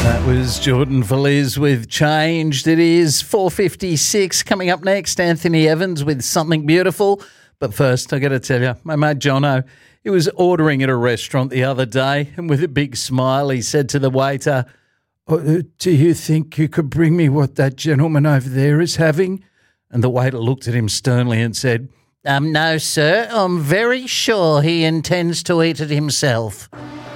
That was Jordan Feliz with Changed. It is 4:56. Coming up next, Anthony Evans with Something Beautiful. But first, I got to tell you, my mate Jono, he was ordering at a restaurant the other day, and with a big smile, he said to the waiter, "Do you think you could bring me what that gentleman over there is having?" And the waiter looked at him sternly and said, "No, sir. I'm very sure he intends to eat it himself."